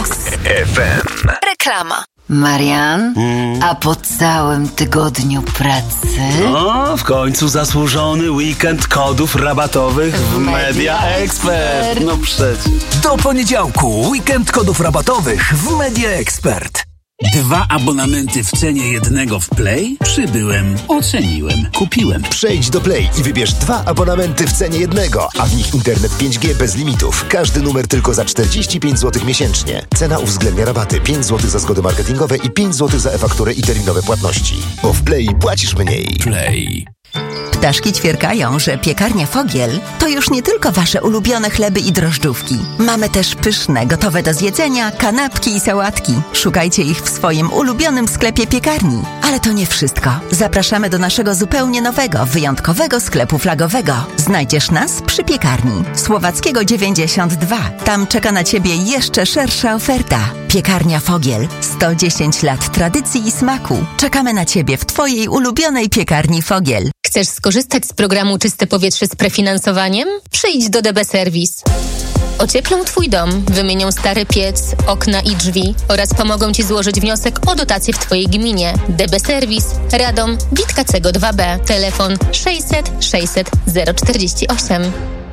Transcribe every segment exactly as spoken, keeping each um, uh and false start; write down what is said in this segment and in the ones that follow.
Vox F M. Reklama. Marian, hmm. a po całym tygodniu pracy? No, w końcu zasłużony weekend kodów rabatowych w, w Media Expert. No przecież. Do poniedziałku weekend kodów rabatowych w Media Expert. Dwa abonamenty w cenie jednego w Play? Przybyłem, oceniłem, kupiłem. Przejdź do Play i wybierz dwa abonamenty w cenie jednego, a w nich internet pięć G bez limitów. Każdy numer tylko za czterdzieści pięć złotych miesięcznie. Cena uwzględnia rabaty pięć złotych za zgody marketingowe i pięć złotych za e-fakturę i terminowe płatności. Bo w Play płacisz mniej. Play. Ptaszki ćwierkają, że piekarnia Fogiel to już nie tylko wasze ulubione chleby i drożdżówki. Mamy też pyszne, gotowe do zjedzenia, kanapki i sałatki. Szukajcie ich w swoim ulubionym sklepie piekarni. Ale to nie wszystko. Zapraszamy do naszego zupełnie nowego, wyjątkowego sklepu flagowego. Znajdziesz nas przy piekarni Słowackiego dziewięćdziesiąt dwa. Tam czeka na ciebie jeszcze szersza oferta. Piekarnia Fogiel. sto dziesięć lat tradycji i smaku. Czekamy na ciebie w twojej ulubionej piekarni Fogiel. Chcesz skorzystać z programu Czyste Powietrze z prefinansowaniem? Przyjdź do D B Service. Ocieplą twój dom, wymienią stary piec, okna i drzwi oraz pomogą ci złożyć wniosek o dotację w twojej gminie. D B Service, Radom, Witkacego dwa B. Telefon sześćset sześćset zero czterdzieści osiem.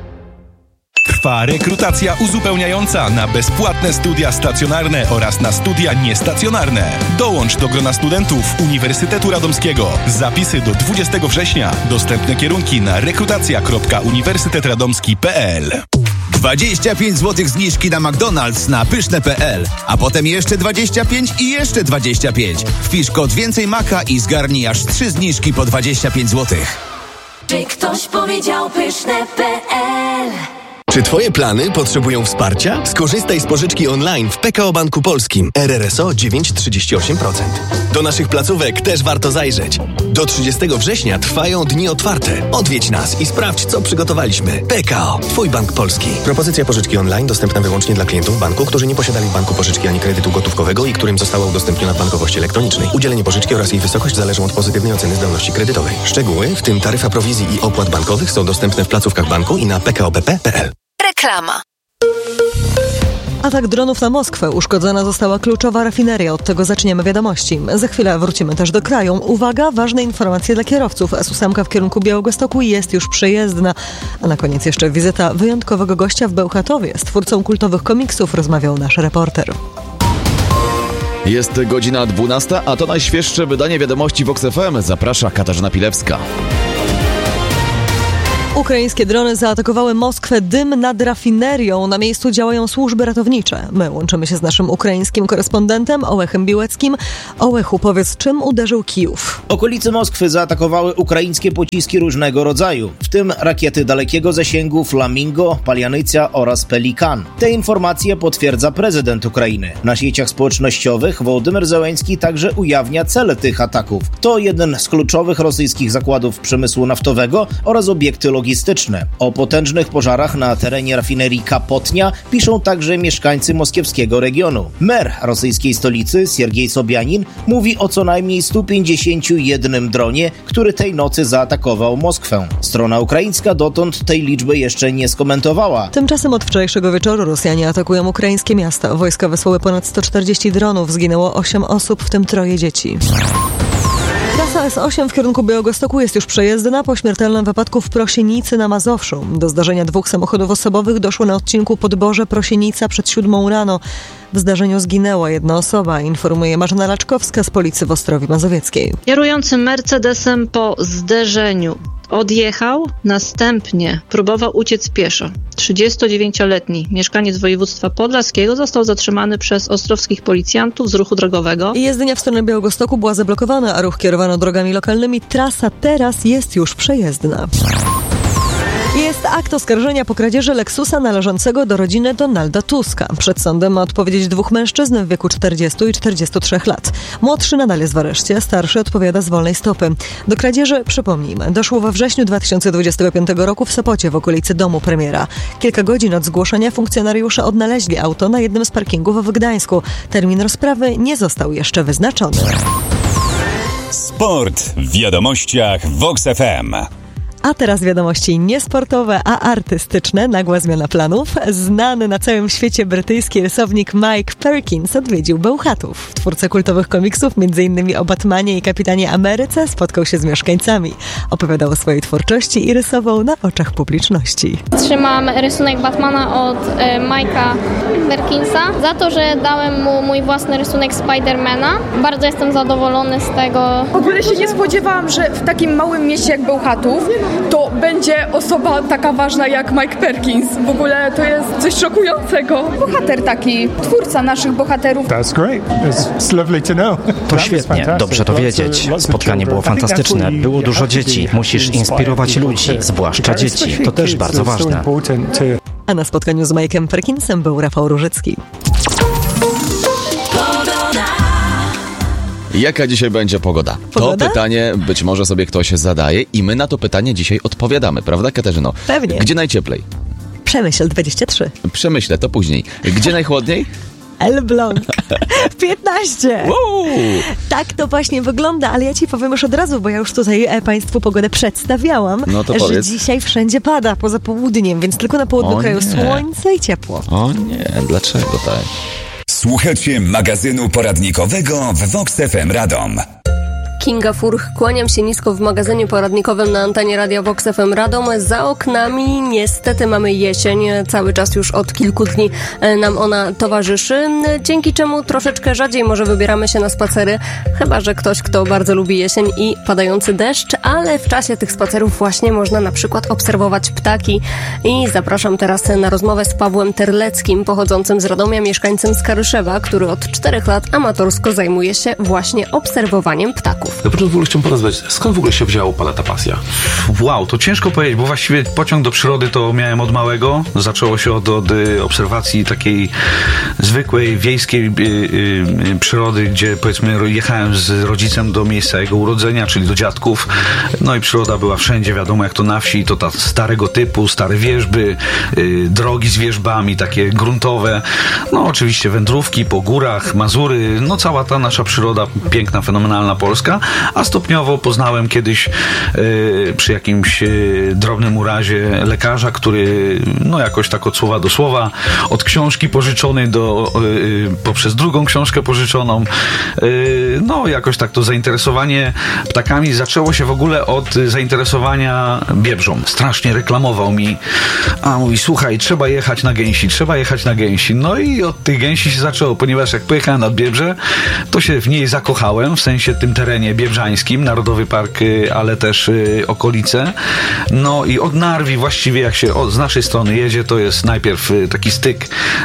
Trwa rekrutacja uzupełniająca na bezpłatne studia stacjonarne oraz na studia niestacjonarne. Dołącz do grona studentów Uniwersytetu Radomskiego. Zapisy do dwudziestego września. Dostępne kierunki na rekrutacja kropka uniwersytet radomski kropka p l. dwadzieścia pięć złotych zniżki na McDonald's na pyszne kropka p l, a potem jeszcze dwadzieścia pięć i jeszcze dwadzieścia pięć. Wpisz kod Więcej Maka i zgarnij aż trzy zniżki po dwadzieścia pięć złotych. Czy ktoś powiedział pyszne kropka p l? Czy twoje plany potrzebują wsparcia? Skorzystaj z pożyczki online w P K O Banku Polskim. R R S O dziewięć przecinek trzydzieści osiem procent. Do naszych placówek też warto zajrzeć. Do trzydziestego września trwają dni otwarte. Odwiedź nas i sprawdź, co przygotowaliśmy. P K O. Twój bank polski. Propozycja pożyczki online dostępna wyłącznie dla klientów banku, którzy nie posiadali w banku pożyczki ani kredytu gotówkowego i którym została udostępniona w bankowości elektronicznej. Udzielenie pożyczki oraz jej wysokość zależą od pozytywnej oceny zdolności kredytowej. Szczegóły, w tym taryfa prowizji i opłat bankowych, są dostępne w placówkach banku i na p k o b p kropka p l. Reklama. Atak dronów na Moskwę. Uszkodzona została kluczowa rafineria. Od tego zaczniemy wiadomości. Za chwilę wrócimy też do kraju. Uwaga, ważne informacje dla kierowców. S ósem w kierunku Białegostoku jest już przejezdna. A na koniec jeszcze wizyta wyjątkowego gościa w Bełchatowie. Z twórcą kultowych komiksów rozmawiał nasz reporter. Jest godzina dwunasta, a to najświeższe wydanie wiadomości Vox F M. Zaprasza Katarzyna Pilewska. Ukraińskie drony zaatakowały Moskwę, dym nad rafinerią. Na miejscu działają służby ratownicze. My łączymy się z naszym ukraińskim korespondentem Ołechem Biłeckim. Ołechu, powiedz, czym uderzył Kijów? Okolice Moskwy zaatakowały ukraińskie pociski różnego rodzaju, w tym rakiety dalekiego zasięgu Flamingo, Palianycja oraz Pelikan. Te informacje potwierdza prezydent Ukrainy. Na sieciach społecznościowych Wołodymyr Zełenski także ujawnia cele tych ataków. To jeden z kluczowych rosyjskich zakładów przemysłu naftowego oraz obiekty logistyczne. logistyczne. O potężnych pożarach na terenie rafinerii Kapotnia piszą także mieszkańcy moskiewskiego regionu. Mer rosyjskiej stolicy Siergiej Sobianin mówi o co najmniej stu pięćdziesięciu jednym dronie, który tej nocy zaatakował Moskwę. Strona ukraińska dotąd tej liczby jeszcze nie skomentowała. Tymczasem od wczorajszego wieczoru Rosjanie atakują ukraińskie miasta. Wojska wysłały ponad sto czterdzieści dronów. Zginęło osiem osób, w tym troje dzieci. Trasa S osiem w kierunku Białegostoku jest już przejezdna po śmiertelnym wypadku w Prosienicy na Mazowszu. Do zdarzenia dwóch samochodów osobowych doszło na odcinku Podborze-Prosienica przed siódmą rano. W zdarzeniu zginęła jedna osoba, informuje Marzena Laczkowska z Policji w Ostrowi Mazowieckiej. Kierujący Mercedesem po zderzeniu odjechał, następnie próbował uciec pieszo. trzydziestodziewięcioletni mieszkaniec województwa podlaskiego został zatrzymany przez ostrowskich policjantów z ruchu drogowego. Jezdnia w stronę Białegostoku była zablokowana, a ruch kierowano drogami lokalnymi. Trasa teraz jest już przejezdna. Jest akt oskarżenia po kradzieży Lexusa należącego do rodziny Donalda Tuska. Przed sądem ma odpowiedzieć dwóch mężczyzn w wieku czterdziestu i czterdziestu trzech lat. Młodszy nadal jest w areszcie, starszy odpowiada z wolnej stopy. Do kradzieży, przypomnijmy, doszło we wrześniu dwa tysiące dwudziestego piątego roku w Sopocie w okolicy domu premiera. Kilka godzin od zgłoszenia funkcjonariusze odnaleźli auto na jednym z parkingów w Gdańsku. Termin rozprawy nie został jeszcze wyznaczony. Sport w wiadomościach Vox F M. A teraz wiadomości niesportowe, a artystyczne. Nagła zmiana planów. Znany na całym świecie brytyjski rysownik Mike Perkins odwiedził Bełchatów. Twórca kultowych komiksów, między innymi o Batmanie i Kapitanie Ameryce, spotkał się z mieszkańcami. Opowiadał o swojej twórczości i rysował na oczach publiczności. Trzymam rysunek Batmana od e, Mike'a Perkinsa za to, że dałem mu mój własny rysunek Spidermana. Bardzo jestem zadowolony z tego. W ogóle się nie spodziewałam, że w takim małym mieście jak Bełchatów to będzie osoba taka ważna jak Mike Perkins. W ogóle to jest coś szokującego. Bohater taki, twórca naszych bohaterów. That's great. It's lovely to know. To świetnie, dobrze to wiedzieć. Spotkanie było fantastyczne, było dużo dzieci. Musisz inspirować ludzi, zwłaszcza dzieci. To też bardzo ważne. A na spotkaniu z Mike'em Perkinsem był Rafał Różycki. Jaka dzisiaj będzie pogoda? Pogoda? To pytanie być może sobie ktoś zadaje i my na to pytanie dzisiaj odpowiadamy, prawda, Katarzyno? Pewnie. Gdzie najcieplej? Przemyśl dwadzieścia trzy. Przemyślę, to później. Gdzie najchłodniej? Elbląg. piętnaście. Wow. Tak to właśnie wygląda, ale ja ci powiem już od razu, bo ja już tutaj e, Państwu pogodę przedstawiałam, no to że powiedz. dzisiaj wszędzie pada, poza południem, więc tylko na południu O kraju nie. słońce i ciepło. O nie, dlaczego tak? Słuchacie magazynu poradnikowego w Vox F M Radom. Kinga Furch, kłaniam się nisko w magazynie poradnikowym na antenie Radia Vox F M Radom. Za oknami niestety mamy jesień, cały czas już od kilku dni nam ona towarzyszy, dzięki czemu troszeczkę rzadziej może wybieramy się na spacery, chyba że ktoś, kto bardzo lubi jesień i padający deszcz, ale w czasie tych spacerów właśnie można na przykład obserwować ptaki i zapraszam teraz na rozmowę z Pawłem Terleckim, pochodzącym z Radomia, mieszkańcem Skaryszewa, który od czterech lat amatorsko zajmuje się właśnie obserwowaniem ptaków. Na początku w ogóle chciałem porozmawiać, skąd w ogóle się wzięła u pana ta pasja? Wow, to ciężko powiedzieć, bo właściwie pociąg do przyrody to miałem od małego. Zaczęło się od, od obserwacji takiej zwykłej, wiejskiej y, y, przyrody, gdzie powiedzmy jechałem z rodzicem do miejsca jego urodzenia, czyli do dziadków. No i przyroda była wszędzie, wiadomo jak to na wsi, to ta starego typu, stare wierzby, y, drogi z wierzbami, takie gruntowe. No oczywiście wędrówki po górach, Mazury, no cała ta nasza przyroda, piękna, fenomenalna Polska. A stopniowo poznałem kiedyś y, przy jakimś y, drobnym urazie lekarza, który no jakoś tak od słowa do słowa, od książki pożyczonej do y, poprzez drugą książkę pożyczoną, y, no jakoś tak to zainteresowanie ptakami zaczęło się w ogóle od zainteresowania biebrzą. Strasznie reklamował mi, a mówi, słuchaj, trzeba jechać na gęsi, trzeba jechać na gęsi. No i od tych gęsi się zaczęło, ponieważ jak pojechałem nad Biebrze, to się w niej zakochałem, w sensie tym terenie biebrzańskim, Narodowy Park, ale też y, okolice. No i od Narwi właściwie jak się od, z naszej strony jedzie, to jest najpierw y, taki styk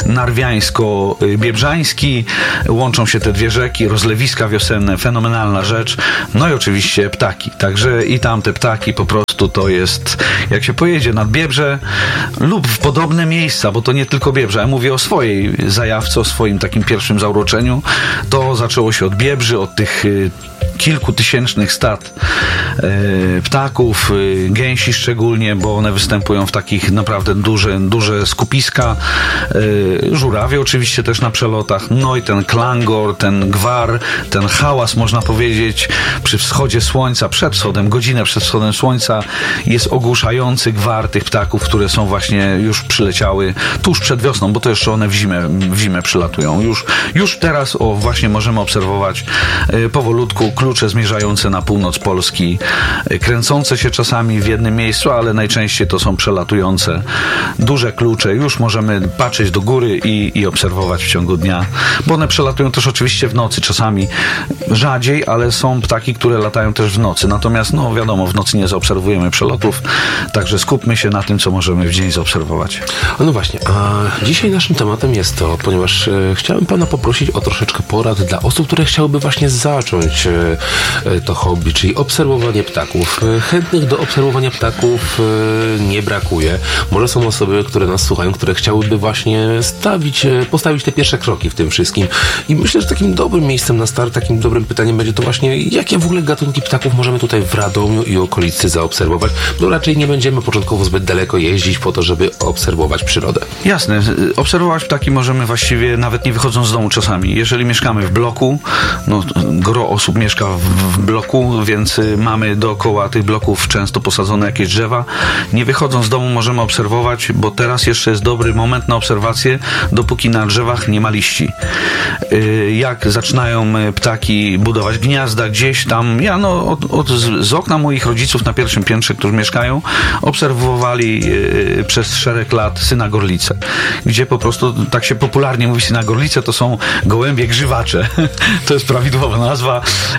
narwiańsko-biebrzański, łączą się te dwie rzeki, rozlewiska wiosenne, fenomenalna rzecz, no i oczywiście ptaki. Także i tam te ptaki po prostu to jest, jak się pojedzie nad Biebrze lub w podobne miejsca, bo to nie tylko Biebrza, ja mówię o swojej zajawce, o swoim takim pierwszym zauroczeniu, to zaczęło się od Biebrzy, od tych y, kilkutysięcznych stad e, ptaków, e, gęsi szczególnie, bo one występują w takich naprawdę duże, duże skupiska, e, żurawie oczywiście też na przelotach, no i ten klangor, ten gwar, ten hałas można powiedzieć przy wschodzie słońca, przed wschodem, godzinę przed wschodem słońca jest ogłuszający gwar tych ptaków, które są właśnie już przyleciały tuż przed wiosną, bo to jeszcze one w zimę, w zimę przylatują. Już, już teraz o, właśnie możemy obserwować e, powolutku klucze zmierzające na północ Polski, kręcące się czasami w jednym miejscu, ale najczęściej to są przelatujące duże klucze. Już możemy patrzeć do góry i, i obserwować w ciągu dnia, bo one przelatują też oczywiście w nocy, czasami rzadziej, ale są ptaki, które latają też w nocy. Natomiast, no wiadomo, w nocy nie zaobserwujemy przelotów, także skupmy się na tym, co możemy w dzień zaobserwować. No właśnie, a dzisiaj naszym tematem jest to, ponieważ e, chciałem pana poprosić o troszeczkę porad dla osób, które chciałyby właśnie zacząć e, to hobby, czyli obserwowanie ptaków. Chętnych do obserwowania ptaków nie brakuje. Może są osoby, które nas słuchają, które chciałyby właśnie stawić, postawić te pierwsze kroki w tym wszystkim. I myślę, że takim dobrym miejscem na start, takim dobrym pytaniem będzie to właśnie, jakie w ogóle gatunki ptaków możemy tutaj w Radomiu i okolicy zaobserwować, bo raczej nie będziemy początkowo zbyt daleko jeździć po to, żeby obserwować przyrodę. Jasne. Obserwować ptaki możemy właściwie nawet nie wychodząc z domu czasami. Jeżeli mieszkamy w bloku, no gro osób mieszka mieszka w, w bloku, więc mamy dookoła tych bloków często posadzone jakieś drzewa. Nie wychodząc z domu możemy obserwować, bo teraz jeszcze jest dobry moment na obserwację, dopóki na drzewach nie ma liści. Jak zaczynają ptaki budować gniazda gdzieś tam, ja no od, od, z okna moich rodziców na pierwszym piętrze, którzy mieszkają, obserwowali przez szereg lat synagorlice, gdzie po prostu, tak się popularnie mówi synagorlice, to są gołębie grzywacze. To jest prawidłowa nazwa.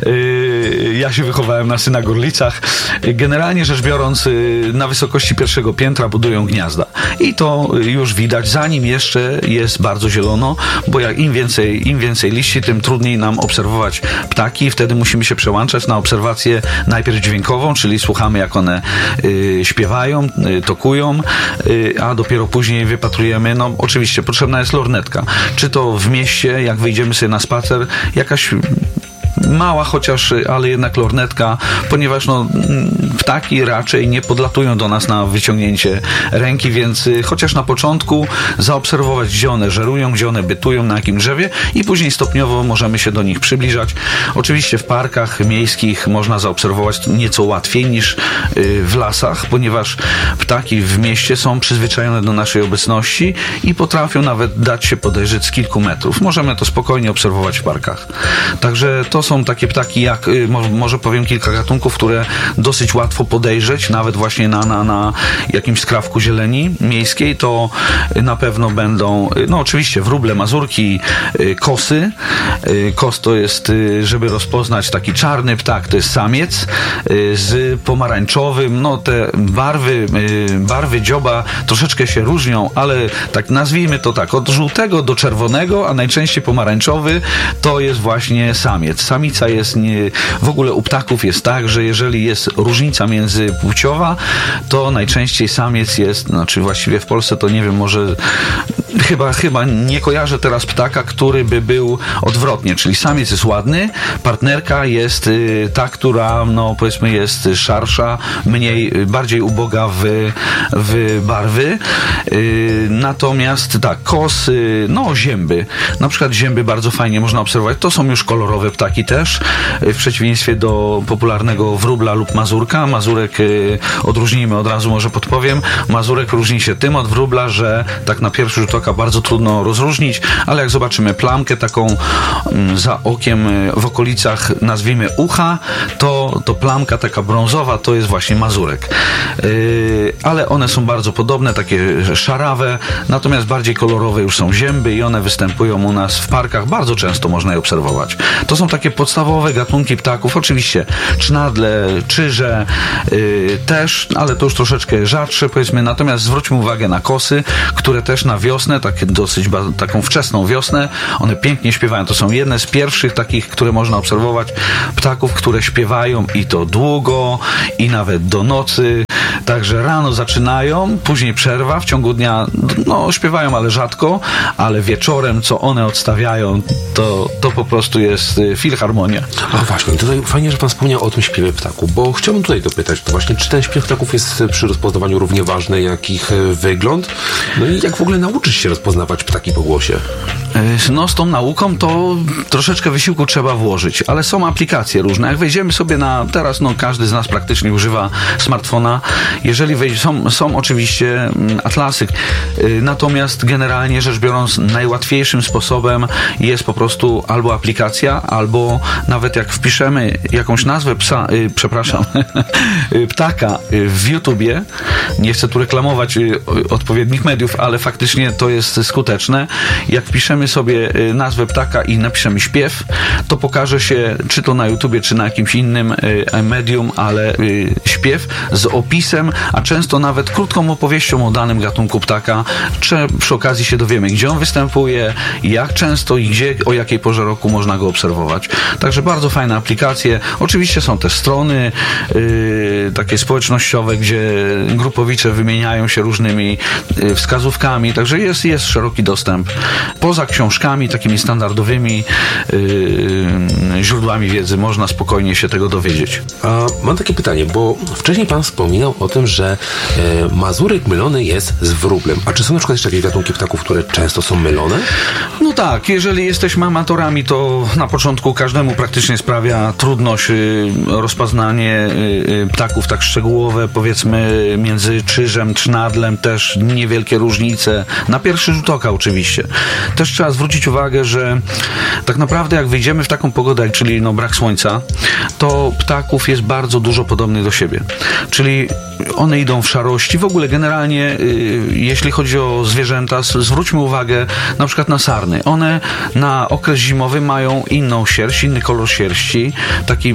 Ja się wychowałem na synagorlicach. Generalnie rzecz biorąc, na wysokości pierwszego piętra budują gniazda. I to już widać, zanim jeszcze jest bardzo zielono, bo jak im więcej, im więcej liści, tym trudniej nam obserwować ptaki. Wtedy musimy się przełączać na obserwację najpierw dźwiękową, czyli słuchamy, jak one y, śpiewają, y, tokują, y, a dopiero później wypatrujemy. No oczywiście potrzebna jest lornetka. Czy to w mieście, jak wyjdziemy sobie na spacer, jakaś mała chociaż, ale jednak lornetka, ponieważ no, ptaki raczej nie podlatują do nas na wyciągnięcie ręki, więc chociaż na początku zaobserwować, gdzie one żerują, gdzie one bytują, na jakim drzewie i później stopniowo możemy się do nich przybliżać. Oczywiście w parkach miejskich można zaobserwować nieco łatwiej niż w lasach, ponieważ ptaki w mieście są przyzwyczajone do naszej obecności i potrafią nawet dać się podejrzeć z kilku metrów. Możemy to spokojnie obserwować w parkach. Także to są takie ptaki, jak może powiem kilka gatunków, które dosyć łatwo podejrzeć, nawet właśnie na, na, na jakimś skrawku zieleni miejskiej, to na pewno będą, no oczywiście wróble, mazurki, kosy. Kos to jest, żeby rozpoznać taki czarny ptak, to jest samiec z pomarańczowym, no te barwy, barwy dzioba troszeczkę się różnią, ale tak nazwijmy to tak, od żółtego do czerwonego, a najczęściej pomarańczowy to jest właśnie samiec. Samica jest nie, w ogóle u ptaków jest tak, że jeżeli jest różnica międzypłciowa, to najczęściej samiec jest, znaczy właściwie w Polsce to nie wiem, może chyba, chyba nie kojarzę teraz ptaka, który by był odwrotnie, czyli samiec jest ładny, partnerka jest y, ta, która no powiedzmy jest szarsza, mniej, bardziej uboga w, w barwy. Y, natomiast tak, kos, y, no zięby, na przykład zięby bardzo fajnie można obserwować, to są już kolorowe ptaki też, y, w przeciwieństwie do popularnego wróbla lub mazurka. Mazurek, y, odróżnijmy od razu, może podpowiem, mazurek różni się tym od wróbla, że tak na pierwszy rzut oka bardzo trudno rozróżnić, ale jak zobaczymy plamkę taką mm, za okiem y, w okolicach, nazwijmy ucha, to, to plamka taka brązowa to jest właśnie mazurek. Yy, ale one są bardzo podobne, takie szarawe, natomiast bardziej kolorowe już są zięby i one występują u nas w parkach, bardzo często można je obserwować. To są takie podstawowe gatunki ptaków, oczywiście cznadle, czyże yy, też, ale to już troszeczkę rzadsze powiedzmy, natomiast zwróćmy uwagę na kosy, które też na wiosnę, tak dosyć taką wczesną wiosnę, one pięknie śpiewają. To są jedne z pierwszych takich, które można obserwować, ptaków, które śpiewają i to długo, i nawet do nocy. Także rano zaczynają, później przerwa, w ciągu dnia no śpiewają, ale rzadko, ale wieczorem, co one odstawiają, to, to po prostu jest filharmonia. A właśnie, tutaj fajnie, że pan wspomniał o tym śpiewie ptaków, bo chciałbym tutaj dopytać, to właśnie, czy ten śpiew ptaków jest przy rozpoznawaniu równie ważny, jak ich wygląd? No i jak w ogóle nauczyć się rozpoznawać ptaki po głosie? No z tą nauką to troszeczkę wysiłku trzeba włożyć, ale są aplikacje różne. Jak wejdziemy sobie na, teraz no każdy z nas praktycznie używa smartfona, jeżeli wejdzie, są, są oczywiście atlasy, natomiast generalnie rzecz biorąc najłatwiejszym sposobem jest po prostu albo aplikacja, albo nawet jak wpiszemy jakąś nazwę psa, y, przepraszam, ptaka w YouTubie, nie chcę tu reklamować y, odpowiednich mediów, ale faktycznie to jest skuteczne. Jak wpiszemy sobie nazwę ptaka i napiszemy śpiew, to pokaże się, czy to na YouTubie, czy na jakimś innym y, medium, ale y, śpiew z opisem, a często nawet krótką opowieścią o danym gatunku ptaka, czy przy okazji się dowiemy, gdzie on występuje, jak często i gdzie, o jakiej porze roku można go obserwować. Także bardzo fajne aplikacje. Oczywiście są też strony yy, takie społecznościowe, gdzie grupowicze wymieniają się różnymi yy, wskazówkami, także jest, jest szeroki dostęp. Poza książkami, takimi standardowymi yy, źródłami wiedzy można spokojnie się tego dowiedzieć. A mam takie pytanie, bo wcześniej pan wspominał o tym, tym, że e, mazurek mylony jest z wróblem. A czy są na przykład jeszcze jakieś gatunki ptaków, które często są mylone? No tak, jeżeli jesteśmy amatorami, to na początku każdemu praktycznie sprawia trudność y, rozpoznanie y, y, ptaków tak szczegółowe, powiedzmy między czyżem, trznadlem, też niewielkie różnice. Na pierwszy rzut oka oczywiście. Też trzeba zwrócić uwagę, że tak naprawdę jak wyjdziemy w taką pogodę, czyli no brak słońca, to ptaków jest bardzo dużo podobnych do siebie. Czyli one idą w szarości. W ogóle generalnie, y, jeśli chodzi o zwierzęta, zwróćmy uwagę na przykład na sarny. One na okres zimowy mają inną sierść, inny kolor sierści, taki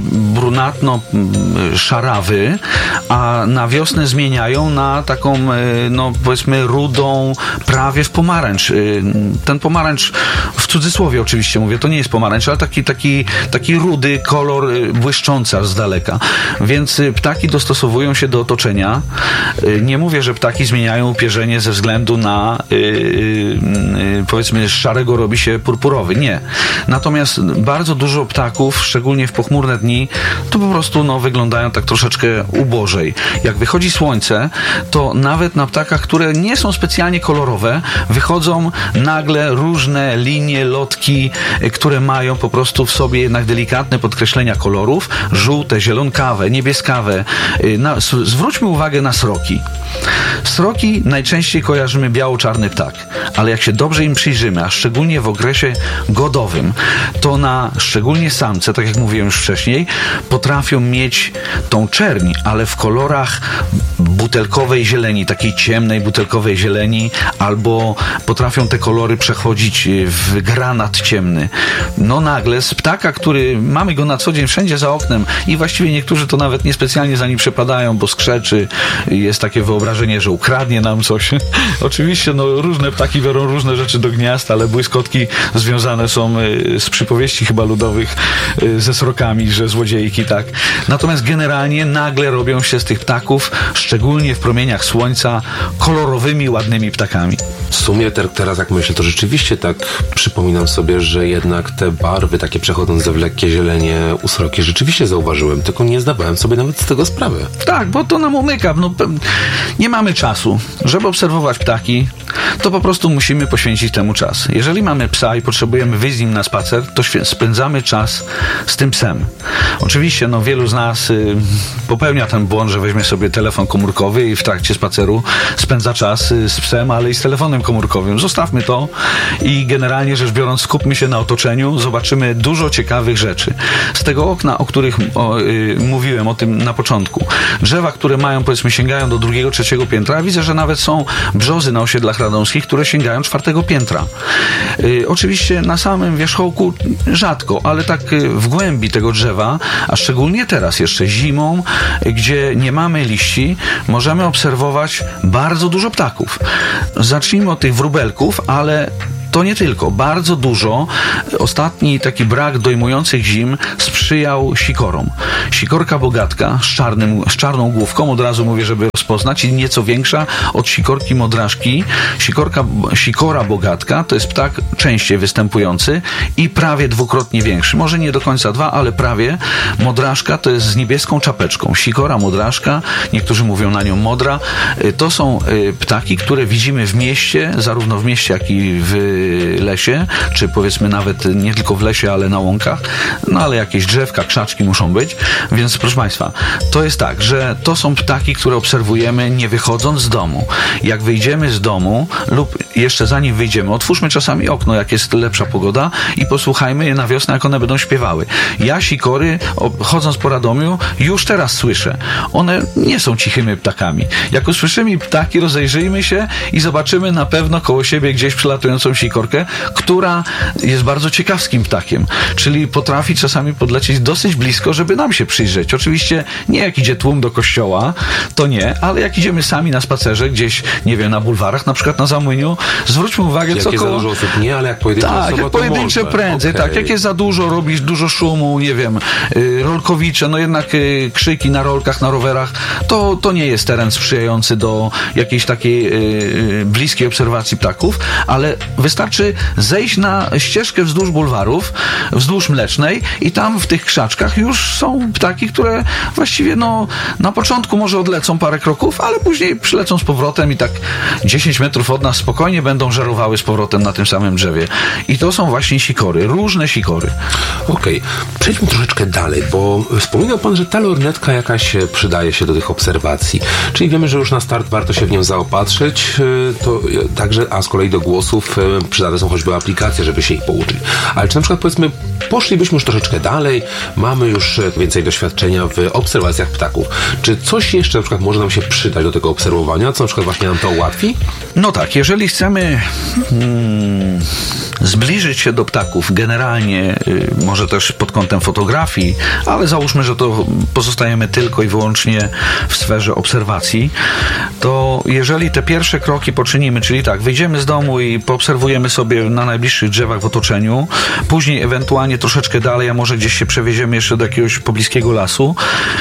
brunatno-szarawy, a na wiosnę zmieniają na taką, no powiedzmy, rudą, prawie w pomarańcz. Ten pomarańcz, w cudzysłowie oczywiście mówię, to nie jest pomarańcz, ale taki, taki, taki rudy kolor błyszczący aż z daleka. Więc ptaki dostosowują się do otoczenia. Nie mówię, że ptaki zmieniają upierzenie ze względu na yy, yy, powiedzmy szarego robi się purpurowy. Nie. Natomiast bardzo dużo ptaków, szczególnie w pochmurne dni, to po prostu no, wyglądają tak troszeczkę ubożej. Jak wychodzi słońce, to nawet na ptakach, które nie są specjalnie kolorowe, wychodzą nagle różne linie, lotki, które mają po prostu w sobie jednak delikatne podkreślenia kolorów, żółte, zielonkawe, niebieskawe. Na, zwróćmy uwagę na sroki. Sroki najczęściej kojarzymy biało-czarny ptak, ale jak się dobrze im przyjrzymy, a szczególnie w okresie godowym, to na szczególnie samce, tak jak mówiłem już wcześniej, potrafią mieć tą czerń, ale w kolorach butelkowej zieleni, takiej ciemnej butelkowej zieleni, albo potrafią te kolory przechodzić w granat ciemny. No nagle z ptaka, który mamy go na co dzień wszędzie za oknem i właściwie niektórzy to nawet niespecjalnie za nim przepadają, bo skrzeczy, jest takie wyobrażenie, że ukradnie nam coś. Oczywiście no różne ptaki biorą różne rzeczy do gniazd, ale błyskotki związane są z przypowieści chyba ludowych ze srokami, że złodziejki, tak. Natomiast generalnie nagle robią się z tych ptaków, szczególnie w promieniach słońca, kolorowymi, ładnymi ptakami. W sumie ter- teraz jak myślę, to rzeczywiście tak przypominam sobie, że jednak te barwy takie przechodzące w lekkie zielenie u sroki rzeczywiście zauważyłem, tylko nie zdawałem sobie nawet z tego sprawy. Tak, bo to nam umyka. No, nie mamy czasu. Żeby obserwować ptaki, to po prostu musimy poświęcić temu czas. Jeżeli mamy psa i potrzebujemy wyjść z nim na spacer, to świe- spędzamy czas z tym psem. Oczywiście, no wielu z nas y, popełnia ten błąd, że weźmie sobie telefon komórkowy i w trakcie spaceru spędza czas y, z psem, ale i z telefonem komórkowym. Zostawmy to i generalnie rzecz biorąc skupmy się na otoczeniu, zobaczymy dużo ciekawych rzeczy. Z tego okna, o których o, y, mówiłem, o tym na początku. Drzewa, które mają, powiedzmy, sięgają do drugiego, trzeciego piętra. Widzę, że nawet są brzozy na osiedlach radomskich, które sięgają czwartego piętra. Y, oczywiście na samym wierzchołku rzadko, ale tak y, w głębi tego drzewa, a szczególnie teraz jeszcze zimą, y, gdzie nie mamy liści, możemy obserwować bardzo dużo ptaków. Zacznijmy od tych wróbelków, ale to nie tylko. Bardzo dużo. Ostatni taki brak dojmujących zim sprzyjał sikorom. Sikorka bogatka z, czarnym, z czarną główką, od razu mówię, żeby rozpoznać, i nieco większa od sikorki modraszki. Sikorka, sikora bogatka to jest ptak częściej występujący i prawie dwukrotnie większy. Może nie do końca dwa, ale prawie. Modraszka to jest z niebieską czapeczką. Sikora modraszka, niektórzy mówią na nią modra. To są ptaki, które widzimy w mieście, zarówno w mieście, jak i w lesie, czy powiedzmy nawet nie tylko w lesie, ale na łąkach, no ale jakieś drzewka, krzaczki muszą być, więc proszę Państwa, to jest tak, że to są ptaki, które obserwujemy nie wychodząc z domu. Jak wyjdziemy z domu lub jeszcze zanim wyjdziemy, otwórzmy czasami okno, jak jest lepsza pogoda i posłuchajmy je na wiosnę, jak one będą śpiewały. Ja sikory, chodząc po Radomiu, już teraz słyszę. One nie są cichymi ptakami. Jak usłyszymy ptaki, rozejrzyjmy się i zobaczymy na pewno koło siebie gdzieś przelatującą sikorkę, która jest bardzo ciekawskim ptakiem, czyli potrafi czasami podlecieć dosyć blisko, żeby nam się przyjrzeć. Oczywiście nie jak idzie tłum do kościoła, to nie, ale jak idziemy sami na spacerze gdzieś, nie wiem, na bulwarach, na przykład na Zamłyniu, zwróćmy uwagę, jak co jest koło... za dużo osób, nie, ale jak pojedyncze tak, osoba, jak to pojedyncze może. prędzej, Okay. tak, jak jest za dużo, robisz dużo szumu, nie wiem, yy, rolkowicze, no jednak yy, krzyki na rolkach, na rowerach, to, to nie jest teren sprzyjający do jakiejś takiej yy, bliskiej obserwacji ptaków, ale wystarczy wystarczy zejść na ścieżkę wzdłuż bulwarów, wzdłuż Mlecznej i tam w tych krzaczkach już są ptaki, które właściwie no na początku może odlecą parę kroków, ale później przylecą z powrotem i tak dziesięć metrów od nas spokojnie będą żerowały z powrotem na tym samym drzewie. I to są właśnie sikory, różne sikory. Okej, okay. Przejdźmy troszeczkę dalej, bo wspominał pan, że ta lornetka jakaś przydaje się do tych obserwacji. Czyli wiemy, że już na start warto się w nią zaopatrzyć, to także, a z kolei do głosów przydatne są choćby aplikacje, żeby się ich pouczyć. Ale czy na przykład powiedzmy, poszlibyśmy już troszeczkę dalej, mamy już więcej doświadczenia w obserwacjach ptaków. Czy coś jeszcze na przykład może nam się przydać do tego obserwowania, co na przykład właśnie nam to ułatwi? No tak, jeżeli chcemy hmm, zbliżyć się do ptaków generalnie, y, może też pod kątem fotografii, ale załóżmy, że to pozostajemy tylko i wyłącznie w sferze obserwacji, to jeżeli te pierwsze kroki poczynimy, czyli tak, wyjdziemy z domu i poobserwujemy sobie na najbliższych drzewach w otoczeniu, później ewentualnie troszeczkę dalej, a może gdzieś się przewieziemy jeszcze do jakiegoś pobliskiego lasu,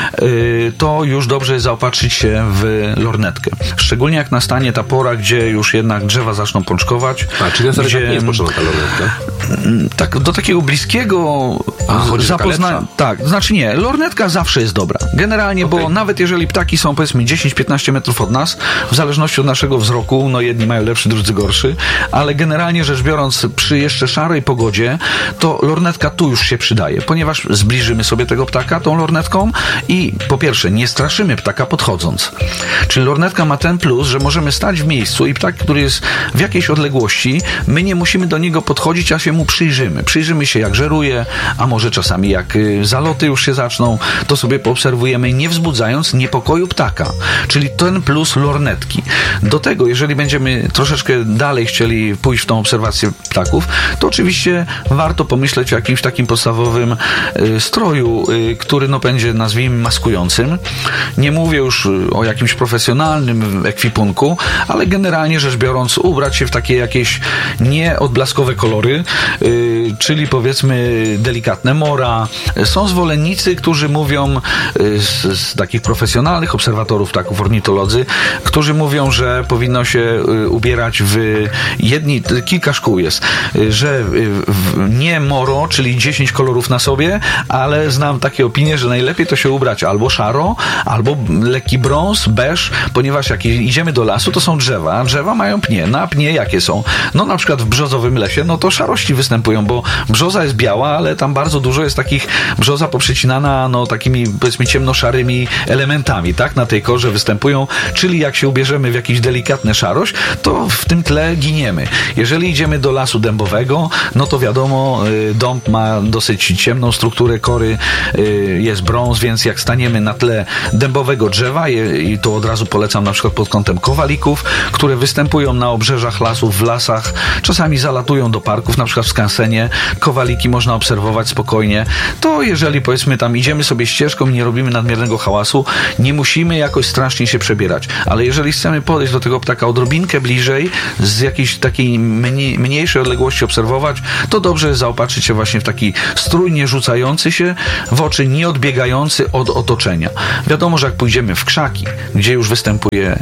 y, to już dobrze jest zaopatrzyć się w lornetkę. Szczególnie jak nastanie ta pora, gdzie już jednak drzewa zaczną pączkować. A, czyli na gdzie... nie jest potrzebna ta lornetka? Tak, do takiego bliskiego zapoznania. Tak, znaczy nie, lornetka zawsze jest dobra. Generalnie, okay. Bo nawet jeżeli ptaki są powiedzmy dziesięć piętnaście metrów od nas, w zależności od naszego wzroku, no jedni mają lepszy, drudzy gorszy, ale generalnie rzecz biorąc, przy jeszcze szarej pogodzie, to lornetka tu już się przydaje, ponieważ zbliżymy sobie tego ptaka tą lornetką i po pierwsze, nie straszymy ptaka podchodząc. Czyli lornetka ma ten plus, że możemy stać w miejscu i ptak, który jest w jakiejś odległości, my nie musimy do niego podchodzić, a się mu przyjrzymy. Przyjrzymy się, jak żeruje, a może czasami jak zaloty już się zaczną, to sobie poobserwujemy, nie wzbudzając niepokoju ptaka. Czyli ten plus lornetki. Do tego, jeżeli będziemy troszeczkę dalej chcieli pójść w tą obserwację ptaków, to oczywiście warto pomyśleć o jakimś takim podstawowym y, stroju, y, który no będzie, nazwijmy, maskującym. Nie mówię już o jakimś profesjonalnym ekwipunku, ale generalnie rzecz biorąc, ubrać się w takie jakieś nieodblaskowe kolory, yy, czyli powiedzmy delikatne mora. Są zwolennicy, którzy mówią yy, z, z takich profesjonalnych obserwatorów ptaków, ornitolodzy, którzy mówią, że powinno się yy, ubierać w jedni, kilka szkół jest, yy, że yy, w, nie moro, czyli dziesięć kolorów na sobie, ale znam takie opinie, że najlepiej to się ubrać albo szaro, albo lekki brąz, beż, ponieważ jak idziemy do lasu, to są drzewa, a drzewa mają pnie. No a pnie jakie są? No na przykład w brzozowym lesie, no to szarości występują, bo brzoza jest biała, ale tam bardzo dużo jest takich, brzoza poprzecinana, no takimi powiedzmy ciemnoszarymi elementami, tak? Na tej korze występują, czyli jak się ubierzemy w jakiś delikatny szarość, to w tym tle giniemy. Jeżeli idziemy do lasu dębowego, no to wiadomo, dąb ma dosyć ciemną strukturę kory, jest brąz, więc jak staniemy na tle dębowego drzewa, i to od razu polecam na przykład pod kątem kowalików, które występują na obrzeżach lasów, w lasach, czasami zalatują do parków, na przykład w skansenie, kowaliki można obserwować spokojnie, to jeżeli powiedzmy tam idziemy sobie ścieżką i nie robimy nadmiernego hałasu, nie musimy jakoś strasznie się przebierać, ale jeżeli chcemy podejść do tego ptaka odrobinkę bliżej, z jakiejś takiej mniej, mniejszej odległości obserwować, to dobrze jest zaopatrzyć się właśnie w taki strój nie rzucający się w oczy, nie odbiegający od otoczenia. Wiadomo, że jak pójdziemy w krzaki, gdzie już występuje,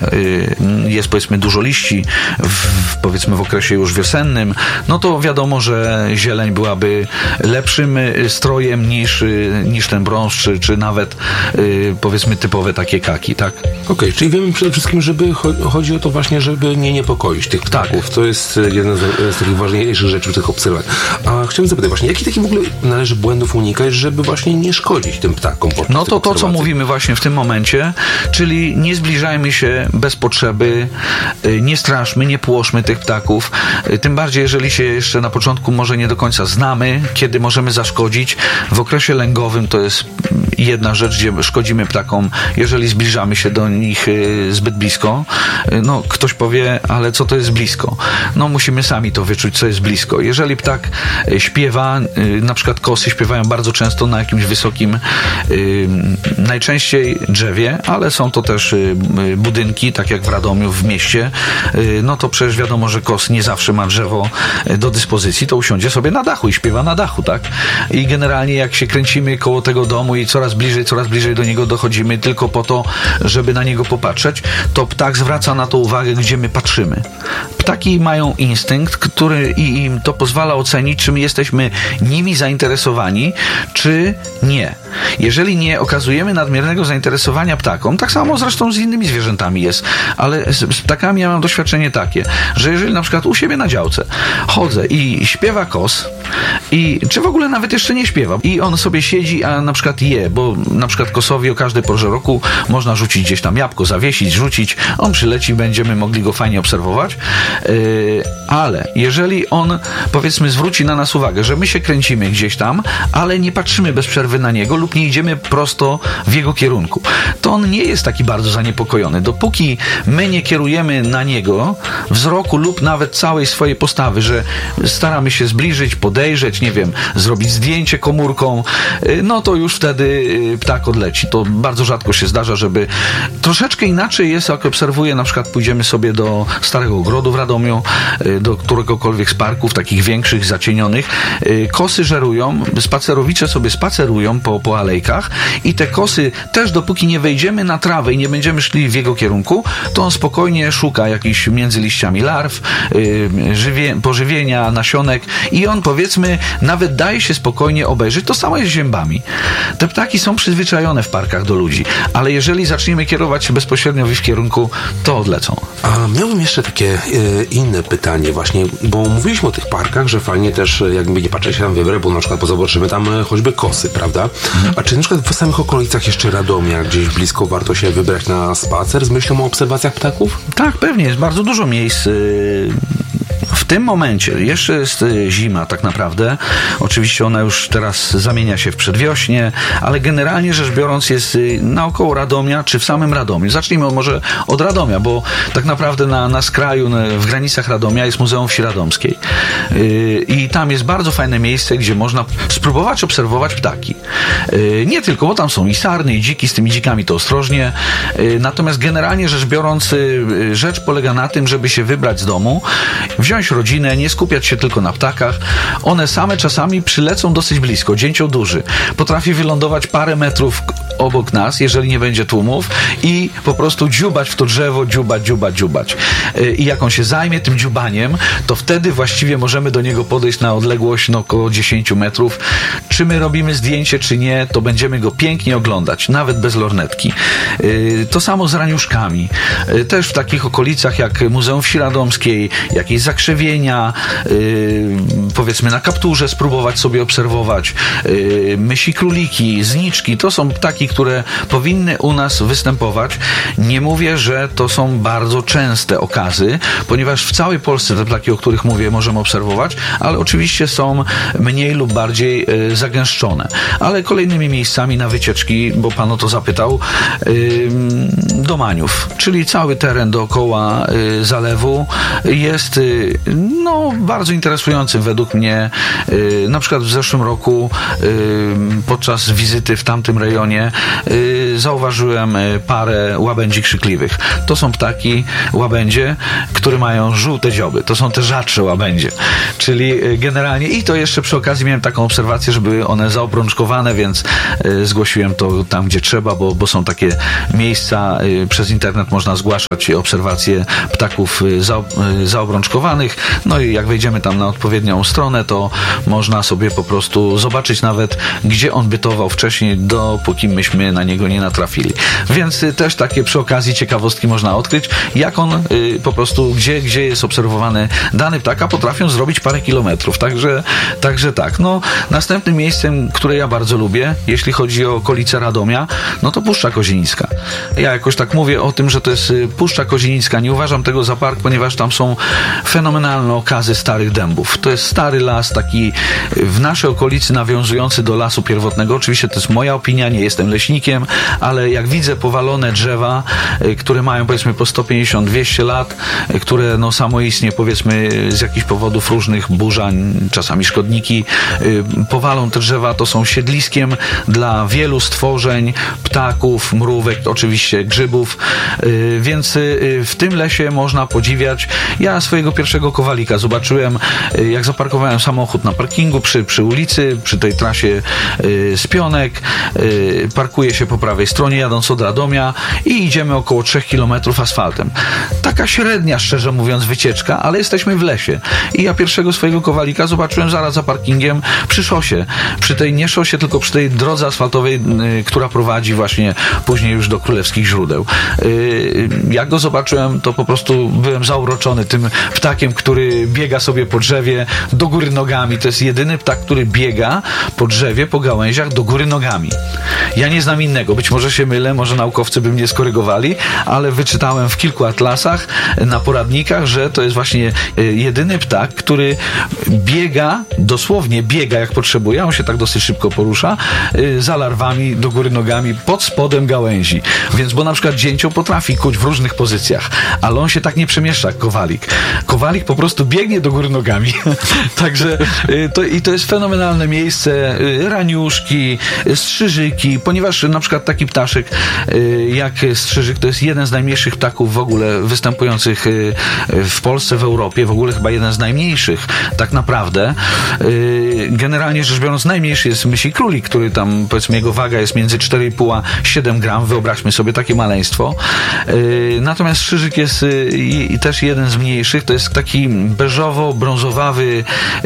jest powiedzmy dużo liści, w, powiedzmy w okresie już wiosennym, no to wiadomo, że zieleń byłaby lepszym strojem niż, niż ten brąz, czy, czy nawet powiedzmy typowe takie kaki, tak? Okej, okay, czyli wiemy przede wszystkim, żeby chodzi o to właśnie, żeby nie niepokoić tych ptaków. Tak. To jest jedna z, z takich ważniejszych rzeczy w tych obserwacjach. A chciałem zapytać właśnie, jakich takich w ogóle należy błędów unikać, żeby właśnie nie szkodzić tym ptakom podczas No to to, co mówimy właśnie w tym momencie, czyli nie zbliżajmy się bez potrzeby, nie straszmy, nie płoszmy tych ptaków, tym bardziej jeżeli się jeszcze na początku może nie do końca znamy, kiedy możemy zaszkodzić. W okresie lęgowym to jest jedna rzecz, gdzie szkodzimy ptakom, jeżeli zbliżamy się do nich zbyt blisko. No, ktoś powie, ale co to jest blisko? No, musimy sami to wyczuć, co jest blisko. Jeżeli ptak śpiewa, na przykład kosy śpiewają bardzo często na jakimś wysokim, najczęściej drzewie, ale są to też budynki, tak jak w Radomiu, w mieście, no to przecież wiadomo, że kos nie zawsze ma drzewo do dyspozycji, to usiądzie sobie na dachu i śpiewa na dachu, tak? i generalnie jak się kręcimy koło tego domu i coraz bliżej, coraz bliżej do niego dochodzimy tylko po to, żeby na niego popatrzeć, to ptak zwraca na to uwagę, gdzie my patrzymy. Ptaki mają instynkt, który i im to pozwala ocenić, czy my jesteśmy nimi zainteresowani, czy nie. Jeżeli nie okazujemy nadmiernego zainteresowania ptakom, tak samo zresztą z innymi zwierzętami jest, ale z, z ptakami ja mam doświadczenie takie, że jeżeli na przykład u siebie na działce chodzę i śpiewa kos, i czy w ogóle nawet jeszcze nie śpiewa, i on sobie siedzi, a na przykład je, bo na przykład kosowi o każdej porze roku można rzucić gdzieś tam jabłko, zawiesić, rzucić, on przyleci, będziemy mogli go fajnie obserwować, yy, ale jeżeli on, powiedzmy, zwróci na nas uwagę, że my się kręcimy gdzieś tam, ale nie patrzymy bez przerwy na niego lub nie idziemy prosto w jego kierunku, to on nie jest taki bardzo zaniepokojony. Dopóki my nie kierujemy na niego wzroku lub nawet całej swojej postawy, że staramy się zbliżyć, podejrzeć, nie wiem, zrobić zdjęcie komórką, no to już wtedy ptak odleci. To bardzo rzadko się zdarza, żeby... Troszeczkę inaczej jest, jak obserwuję, na przykład pójdziemy sobie do Starego Ogrodu w Radomiu, do któregokolwiek z parków, takich większych, zacienionych. Kosy żerują, spacerowicze sobie spacerują po, po alejkach i te kosy też, dopóki nie wejdziemy na trawę i nie będziemy szli w jego kierunku, to on spokojnie szuka jakichś między liściami larw, yy, żywie, pożywienia, nasionek i on, powiedzmy, nawet daje się spokojnie obejrzeć. To samo jest z ziębami. Te ptaki są przyzwyczajone w parkach do ludzi, ale jeżeli zaczniemy kierować się bezpośrednio w ich kierunku, to odlecą. A miałbym jeszcze takie y, inne pytanie właśnie, bo mówiliśmy o tych parkach, że fajnie też jakby nie patrzeć się tam wybrać, bo na przykład zobaczymy tam choćby kosy, prawda? Mhm. A czy na przykład w samych okolicach jeszcze Radomia, gdzieś blisko warto się wybrać na spacer z myślą o obserwacjach ptaków? Tak, pewnie. Jest bardzo dużo miejsc. Yy... W tym momencie jeszcze jest zima tak naprawdę. Oczywiście ona już teraz zamienia się w przedwiośnie, ale generalnie rzecz biorąc jest naokoło Radomia, czy w samym Radomiu. Zacznijmy może od Radomia, bo tak naprawdę na, na skraju, w granicach Radomia jest Muzeum Wsi Radomskiej. I tam jest bardzo fajne miejsce, gdzie można spróbować obserwować ptaki. Nie tylko, bo tam są i sarny, i dziki, z tymi dzikami to ostrożnie. Natomiast generalnie rzecz biorąc, rzecz polega na tym, żeby się wybrać z domu, wziąć rodzinę, nie skupiać się tylko na ptakach. One same czasami przylecą dosyć blisko. Dzięcioł duży potrafi wylądować parę metrów obok nas, jeżeli nie będzie tłumów i po prostu dziubać w to drzewo, dziubać, dziubać, dziubać. I jak on się zajmie tym dziubaniem, to wtedy właściwie możemy do niego podejść na odległość no, około dziesięć metrów. Czy my robimy zdjęcie, czy nie, to będziemy go pięknie oglądać, nawet bez lornetki. To samo z raniuszkami. Też w takich okolicach jak Muzeum Wsi Radomskiej, jakieś zakrzewienia, powiedzmy na kapturze spróbować sobie obserwować, mysi króliki, zniczki, to są ptaki, które powinny u nas występować. Nie mówię, że to są bardzo częste okazy, ponieważ w całej Polsce te ptaki, o których mówię, możemy obserwować, ale oczywiście są mniej lub bardziej y, zagęszczone. Ale kolejnymi miejscami na wycieczki, bo pan o to zapytał, y, do Maniów, czyli cały teren dookoła y, zalewu jest y, no, bardzo interesujący według mnie. Y, na przykład w zeszłym roku y, podczas wizyty w tamtym rejonie y, zauważyłem parę łabędzi krzykliwych. To są ptaki, łabędzie, które mają żółte dzioby. To są te rzadsze łabędzie. Czyli y, generalnie i to jeszcze przy okazji miałem taką obserwację, że były one zaobrączkowane, więc y, zgłosiłem to tam, gdzie trzeba, bo, bo są takie miejsca, y, przez internet można zgłaszać obserwacje ptaków y, za, y, zaobrączkowanych. No i jak wejdziemy tam na odpowiednią stronę, to można sobie po prostu zobaczyć nawet, gdzie on bytował wcześniej, dopóki myśmy na niego nie natrafili. Więc y, też takie przy okazji ciekawostki można odkryć, jak on y, po prostu, gdzie, gdzie jest obserwowany dany ptak, a potrafią zrobić parę kilometrów. Także, także tak. No, następnym miejscem, które ja bardzo lubię, jeśli chodzi o okolice Radomia, no to Puszcza Kozienicka. Ja jakoś tak mówię o tym, że to jest Puszcza Kozienicka. Nie uważam tego za park, ponieważ tam są fenomenalne okazy starych dębów. To jest stary las, taki w naszej okolicy nawiązujący do lasu pierwotnego. Oczywiście to jest moja opinia, nie jestem leśnikiem, ale jak widzę powalone drzewa, które mają powiedzmy po sto pięćdziesiąt do dwustu lat, które no samoistnie powiedzmy z jakichś powodów różnych burzań, czasami szkodniki powalą te drzewa, to są siedliskiem dla wielu stworzeń, ptaków, mrówek, oczywiście grzybów, więc w tym lesie można podziwiać. Ja swojego pierwszego pierwszego kowalika. Zobaczyłem, jak zaparkowałem samochód na parkingu przy, przy ulicy, przy tej trasie y, z Pionek. Y, parkuję się po prawej stronie, jadąc od Radomia i idziemy około trzech kilometrów asfaltem. Taka średnia, szczerze mówiąc, wycieczka, ale jesteśmy w lesie. I ja pierwszego swojego kowalika zobaczyłem zaraz za parkingiem przy szosie. Przy tej, nie szosie, tylko przy tej drodze asfaltowej, y, która prowadzi właśnie później już do Królewskich Źródeł. Y, jak go zobaczyłem, to po prostu byłem zauroczony tym ptakiem, który biega sobie po drzewie do góry nogami. To jest jedyny ptak, który biega po drzewie, po gałęziach do góry nogami. Ja nie znam innego. Być może się mylę, może naukowcy by mnie skorygowali, ale wyczytałem w kilku atlasach, na poradnikach, że to jest właśnie jedyny ptak, który biega, dosłownie biega jak potrzebuje, on się tak dosyć szybko porusza, za larwami do góry nogami, pod spodem gałęzi. Więc, bo na przykład dzięcioł potrafi kuć w różnych pozycjach, ale on się tak nie przemieszcza jak kowalik. Kowalik po prostu biegnie do góry nogami. Także to, i to jest fenomenalne miejsce, raniuszki, strzyżyki, ponieważ na przykład taki ptaszek jak strzyżyk to jest jeden z najmniejszych ptaków w ogóle występujących w Polsce, w Europie, w ogóle chyba jeden z najmniejszych tak naprawdę. Generalnie rzecz biorąc najmniejszy jest myśli królik, który tam powiedzmy jego waga jest między cztery i pół a siedem gram, wyobraźmy sobie takie maleństwo. Natomiast strzyżyk jest i też jeden z mniejszych, to jest taki beżowo-brązowawy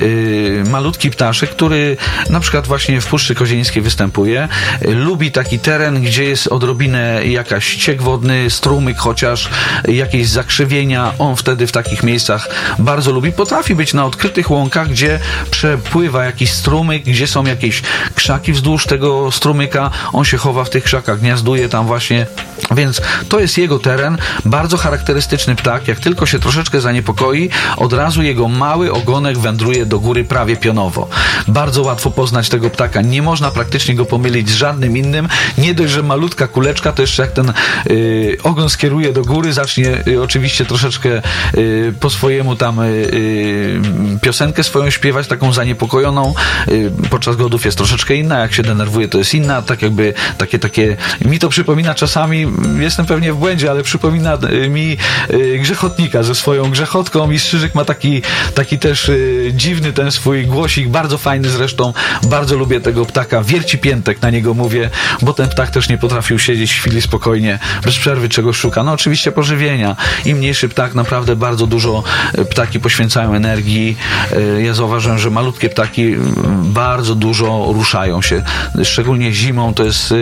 malutki ptaszek, który na przykład właśnie w Puszczy Kozieńskiej występuje. Lubi taki teren, gdzie jest odrobinę jakaś ciek wodny, strumyk chociaż, jakieś zakrzywienia. On wtedy w takich miejscach bardzo lubi. Potrafi być na odkrytych łąkach, gdzie przepływa jakiś strumyk, gdzie są jakieś krzaki wzdłuż tego strumyka. On się chowa w tych krzakach, gniazduje tam właśnie. Więc to jest jego teren. Bardzo charakterystyczny ptak. Jak tylko się troszeczkę zaniepokoi, od razu jego mały ogonek wędruje do góry prawie pionowo. Bardzo łatwo poznać tego ptaka. Nie można praktycznie go pomylić z żadnym innym. Nie dość, że malutka kuleczka, to jeszcze jak ten y, ogon skieruje do góry, zacznie y, oczywiście troszeczkę y, po swojemu tam y, y, piosenkę swoją śpiewać, taką zaniepokojoną. Y, podczas godów jest troszeczkę inna. Jak się denerwuje, to jest inna. Tak jakby takie, takie, mi to przypomina czasami, jestem pewnie w błędzie, ale przypomina y, mi y, grzechotnika ze swoją grzechotką i strzyżyk ma taki, taki też y, dziwny ten swój głosik, bardzo fajny zresztą. Bardzo lubię tego ptaka. Wierci piętek na niego mówię, bo ten ptak też nie potrafił siedzieć w chwili spokojnie, bez przerwy czegoś szuka. No oczywiście pożywienia. Im mniejszy ptak, naprawdę bardzo dużo ptaki poświęcają energii. Ja zauważyłem, że malutkie ptaki bardzo dużo ruszają się. Szczególnie zimą to jest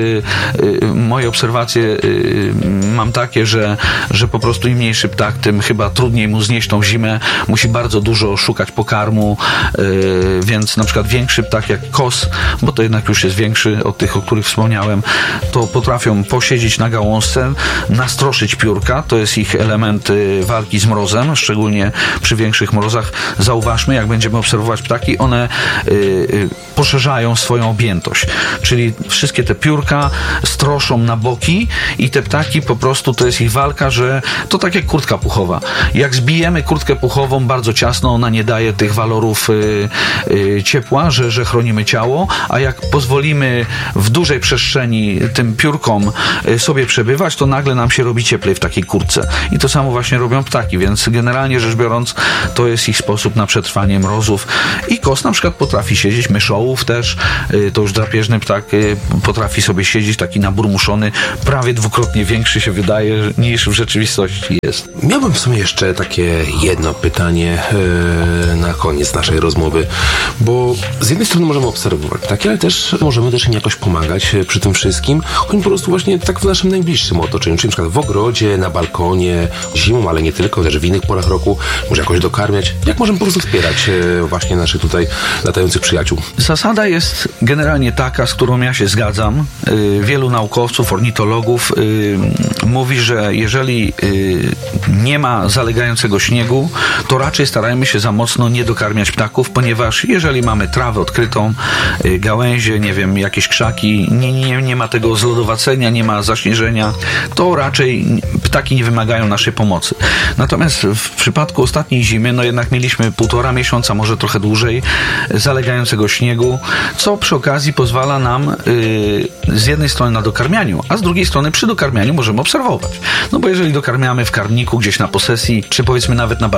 moje obserwacje mam takie, że, że po prostu im mniejszy ptak, tym chyba trudniej mu znieść tą zimę. Musi bardzo dużo szukać pokarmu, więc na przykład większy ptak jak kos, bo to jednak już jest większy od tych, o których wspomniałem, to potrafią posiedzieć na gałązce, nastroszyć piórka, to jest ich element walki z mrozem, szczególnie przy większych mrozach. Zauważmy, jak będziemy obserwować ptaki, one y, y, poszerzają swoją objętość, czyli wszystkie te piórka stroszą na boki i te ptaki po prostu, to jest ich walka, że to tak jak kurtka puchowa. Jak zbijemy kurtkę puchową bardzo ciasno, ona nie daje tych walorów y, y, ciepła, że, że chronimy ciało, a jak pozwolimy w dużej przestrzeni tym piórkom sobie przebywać, to nagle nam się robi cieplej w takiej kurtce. I to samo właśnie robią ptaki, więc generalnie rzecz biorąc, to jest ich sposób na przetrwanie mrozów. I kos na przykład potrafi siedzieć, myszołów też, to już drapieżny ptak potrafi sobie siedzieć, taki naburmuszony, prawie dwukrotnie większy się wydaje, niż w rzeczywistości jest. Miałbym w sumie jeszcze takie jedno pytanie yy, na koniec naszej rozmowy, bo z jednej strony możemy obserwować ptaki, ale też możemy też im jakoś pomagać przy tym wszystkim. Oni po prostu właśnie tak w naszym najbliższym otoczeniu, czyli na przykład w ogrodzie, na balkonie, zimą, ale nie tylko, też w innych porach roku, może jakoś dokarmiać. Jak możemy po prostu wspierać yy, właśnie naszych tutaj latających przyjaciół? Zasada jest generalnie taka, z którą ja się zgadzam. Yy, wielu naukowców, ornitologów yy, mówi, że jeżeli yy, nie ma zalegającego śniegu, to raczej starajmy się za mocno nie dokarmiać ptaków, ponieważ jeżeli mamy trawę odkrytą, yy, gałęzie, nie wiem, jakieś krzaki, nie, nie, nie ma tego zlodowacenia, nie ma zaśnieżenia, to raczej ptaki nie wymagają naszej pomocy. Natomiast w przypadku ostatniej zimy, no jednak mieliśmy półtora miesiąca, może trochę dłużej, zalegającego śniegu, co przy okazji pozwala nam yy, z jednej strony na dokarmianiu, a z drugiej strony przy dokarmianiu możemy obserwować. No bo jeżeli dokarmiamy w karmniku, gdzieś na posesji, czy powiedzmy nawet na balkonie,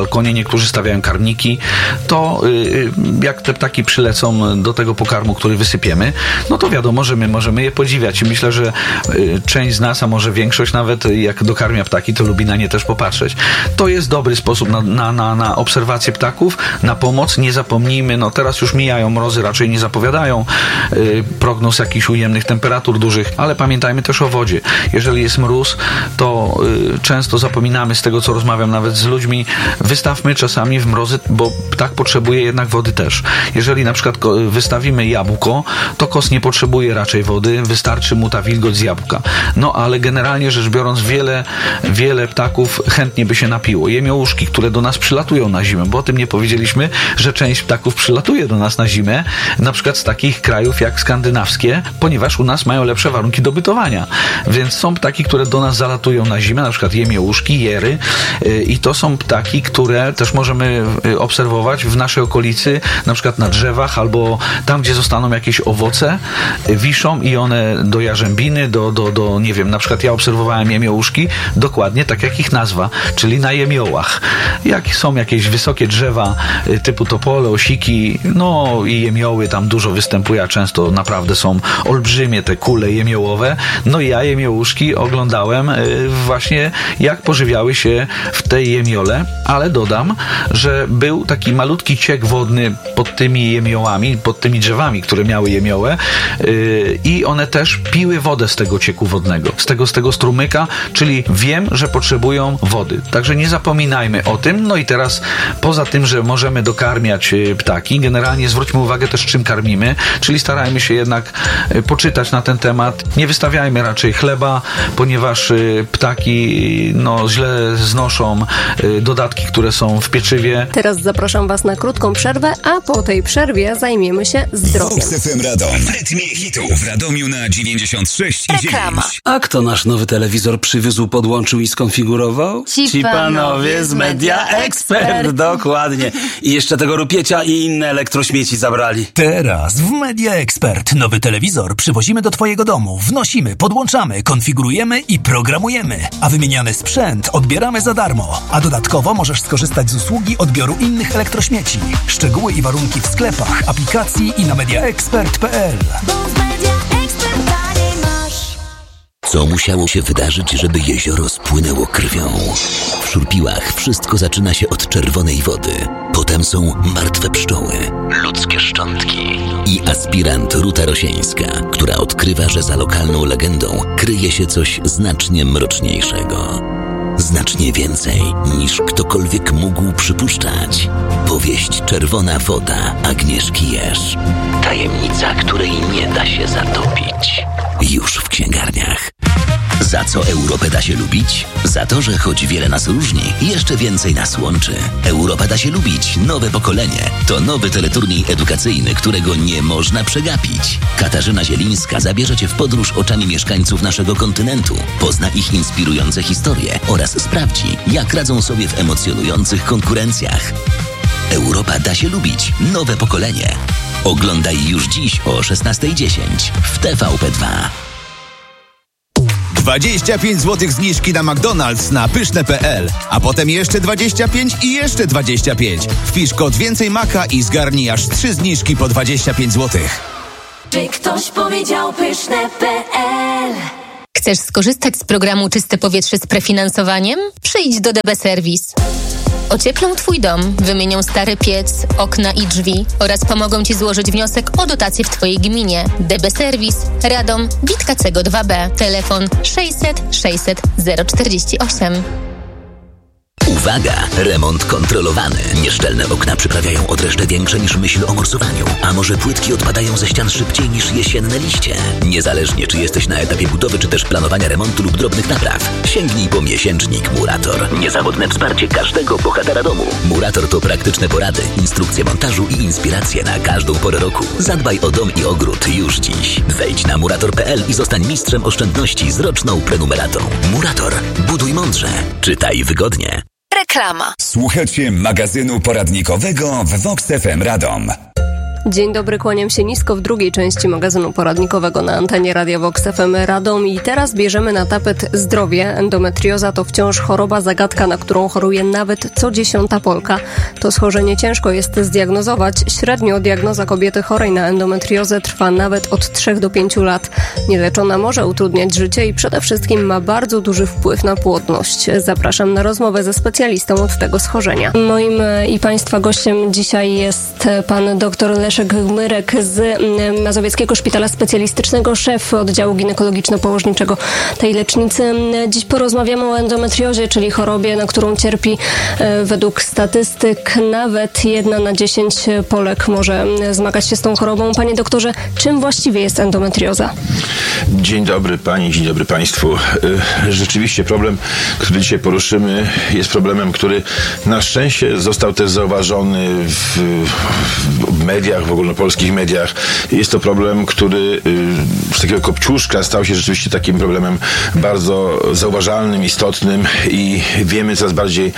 balkonie, niektórzy stawiają karmniki, to jak te ptaki przylecą do tego pokarmu, który wysypiemy, no to wiadomo, że my możemy je podziwiać i myślę, że część z nas, a może większość nawet, jak dokarmia ptaki, to lubi na nie też popatrzeć. To jest dobry sposób na, na, na, na obserwację ptaków, na pomoc. Nie zapomnijmy, no teraz już mijają mrozy, raczej nie zapowiadają yy, prognoz jakichś ujemnych temperatur dużych, ale pamiętajmy też o wodzie. Jeżeli jest mróz, to yy, często zapominamy, z tego co rozmawiam nawet z ludźmi, wystawmy czasami w mrozy, bo ptak potrzebuje jednak wody też. Jeżeli na przykład wystawimy jabłko, to kos nie potrzebuje raczej wody, wystarczy mu ta wilgoć z jabłka. No ale generalnie rzecz biorąc, wiele, wiele ptaków chętnie by się napiło. Jemiołuszki, które do nas przylatują na zimę, bo o tym nie powiedzieliśmy, że część ptaków przylatuje do nas na zimę, na przykład z takich krajów jak skandynawskie, ponieważ u nas mają lepsze warunki do bytowania. Więc są ptaki, które do nas zalatują na zimę, na przykład jemiołuszki, jery yy, i to są ptaki, które też możemy yy, obserwować w naszej okolicy, na przykład na drzewach albo tam, gdzie zostaną jakieś owoce, yy, wiszą i one do jarzębiny, do, do, do, nie wiem, na przykład ja obserwowałem jemiołuszki dokładnie tak jak ich nazwa, czyli na jemiołach. Jak są jakieś wysokie drzewa yy, typu topole, osiki, no i jemioły tam dużo występuje, a często naprawdę są olbrzymie te kule jemiołowe. No i ja jemiołuszki oglądałem yy, właśnie jak pożywiały się w tej jemiole, ale dodam, że był taki malutki ciek wodny pod tymi jemiołami, pod tymi drzewami, które miały jemiołę yy, i one też piły wodę z tego cieku wodnego, z tego, z tego strumyka, czyli wiem, że potrzebują wody. Także nie zapominajmy o tym. No i teraz poza tym, że możemy dokarmiać yy, ptaki, generalnie zwróćmy uwagę też, czym karmimy, czyli starajmy się jednak yy, poczytać na ten temat. Nie wystawiajmy raczej chleba, ponieważ yy, ptaki no, źle znoszą yy, dodatki, które są w pieczywie. Teraz zapraszam Was na krótką przerwę, a po tej przerwie zajmiemy się zdrowiem. Vox F M Radom. W rytmie hitów w Radomiu na dziewięćdziesiąt sześć i dziewięć. A kto nasz nowy telewizor przywiózł, podłączył i skonfigurował? Ci, Ci panowie z Media Expert. Dokładnie. I jeszcze tego rupiecia i inne elektrośmieci zabrali. Teraz w Media Expert nowy telewizor przywozimy do Twojego domu, wnosimy, podłączamy, konfigurujemy i programujemy, a wymieniany sprzęt odbieramy za darmo. A dodatkowo możesz skorzystać z usługi odbioru innych elektrośmieci. Szczegóły i warunki w sklepach, aplikacji i na mediaexpert kropka p l. Co musiało się wydarzyć, żeby jezioro spłynęło krwią? W Szurpiłach wszystko zaczyna się od czerwonej wody. Potem są martwe pszczoły, ludzkie szczątki i aspirant Ruta Rosieńska, która odkrywa, że za lokalną legendą kryje się coś znacznie mroczniejszego. Znacznie więcej niż ktokolwiek mógł przypuszczać. Powieść Czerwona woda Agnieszki Jerz. Tajemnica, której nie da się zatopić. Już w księgarniach. Za co Europę da się lubić? Za to, że choć wiele nas różni, jeszcze więcej nas łączy. Europa da się lubić. Nowe pokolenie. To nowy teleturniej edukacyjny, którego nie można przegapić. Katarzyna Zielińska zabierze Cię w podróż oczami mieszkańców naszego kontynentu. Pozna ich inspirujące historie oraz sprawdzi, jak radzą sobie w emocjonujących konkurencjach. Europa da się lubić. Nowe pokolenie. Oglądaj już dziś o szesnasta dziesięć w T V P dwa. dwadzieścia pięć złotych zniżki na McDonald's na pyszne kropka p l, a potem jeszcze dwadzieścia pięć i jeszcze dwadzieścia pięć. Wpisz kod więcej maka i zgarnij aż trzy zniżki po dwadzieścia pięć złotych. Czy ktoś powiedział pyszne kropka p l? Chcesz skorzystać z programu Czyste Powietrze z prefinansowaniem? Przyjdź do D B Service. Ocieplą Twój dom, wymienią stary piec, okna i drzwi oraz pomogą Ci złożyć wniosek o dotację w Twojej gminie. D B Service, Radom, Witkacego dwa B, telefon sześćset sześćset zero czterdzieści osiem. Uwaga! Remont kontrolowany. Nieszczelne okna przyprawiają odreszcze większe niż myśl o morsowaniu. A może płytki odpadają ze ścian szybciej niż jesienne liście? Niezależnie, czy jesteś na etapie budowy, czy też planowania remontu lub drobnych napraw, sięgnij po miesięcznik Murator. Niezawodne wsparcie każdego bohatera domu. Murator to praktyczne porady, instrukcje montażu i inspiracje na każdą porę roku. Zadbaj o dom i ogród już dziś. Wejdź na murator kropka p l i zostań mistrzem oszczędności z roczną prenumeratą. Murator. Buduj mądrze. Czytaj wygodnie. Reklama. Słuchacie magazynu poradnikowego w Vox F M Radom. Dzień dobry, kłaniam się nisko w drugiej części magazynu poradnikowego na antenie Radia Vox F M Radom i teraz bierzemy na tapet zdrowie. Endometrioza to wciąż choroba zagadka, na którą choruje nawet co dziesiąta Polka. To schorzenie ciężko jest zdiagnozować. Średnio diagnoza kobiety chorej na endometriozę trwa nawet od trzech do pięciu lat. Nieleczona może utrudniać życie i przede wszystkim ma bardzo duży wpływ na płodność. Zapraszam na rozmowę ze specjalistą od tego schorzenia. Moim i Państwa gościem dzisiaj jest pan dr Leszek Gmyrek z Mazowieckiego Szpitala Specjalistycznego, szef oddziału ginekologiczno-położniczego tej lecznicy. Dziś porozmawiamy o endometriozie, czyli chorobie, na którą cierpi według statystyk nawet jedna na dziesięć Polek może zmagać się z tą chorobą. Panie doktorze, czym właściwie jest endometrioza? Dzień dobry Pani, dzień dobry Państwu. Rzeczywiście problem, który dzisiaj poruszymy, jest problemem, który na szczęście został też zauważony w, w mediach, w ogólnopolskich mediach. Jest to problem, który z takiego kopciuszka stał się rzeczywiście takim problemem bardzo zauważalnym, istotnym i wiemy coraz bardziej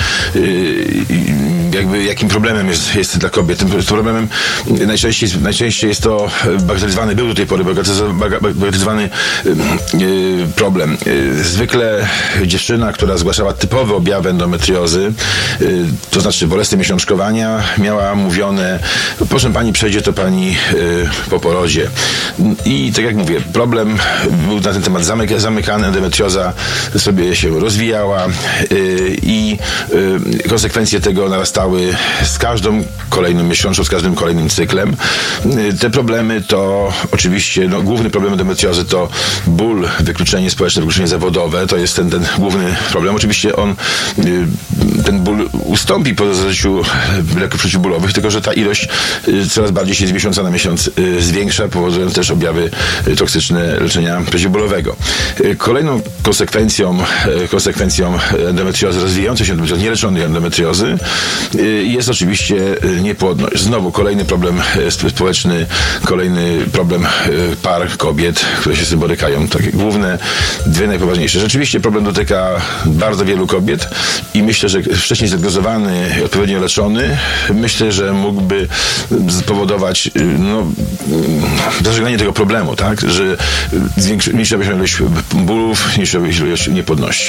jakby jakim problemem jest, jest dla kobiet. Tym problemem najczęściej, najczęściej jest to bagatelizowany, był do tej pory bagatelizowany problem. Zwykle dziewczyna, która zgłaszała typowe objawy endometriozy, to znaczy bolesne miesiączkowania, miała mówione: proszę Pani, przejdzie to Pani po porodzie. I tak jak mówię, problem był na ten temat zamyka, zamykany, endometrioza sobie się rozwijała i konsekwencje tego narastały z każdą kolejną miesiączką, z każdym kolejnym cyklem. Te problemy to oczywiście, no, główny problem endometriozy to ból, wykluczenie społeczne, wykluczenie zawodowe. To jest ten, ten główny problem. Oczywiście on, ten ból ustąpi po zażyciu leków przeciwbólowych, tylko że ta ilość coraz bardziej się z miesiąca na miesiąc zwiększa, powodując też objawy toksyczne leczenia przeciwbólowego. Kolejną konsekwencją, konsekwencją endometriozy, rozwijającej się endometriozy, nieleczonej endometriozy, jest oczywiście niepłodność. Znowu kolejny problem społeczny, kolejny problem par, kobiet, które się z tym borykają. Takie główne, dwie najpoważniejsze. Rzeczywiście problem dotyka bardzo wielu kobiet i myślę, że wcześniej zdiagnozowany i odpowiednio leczony, myślę, że mógłby spowodować no, zażegnanie tego problemu, tak? Że zmniejszyła się ilość bólów, zmniejszyła się ilość niepłodności.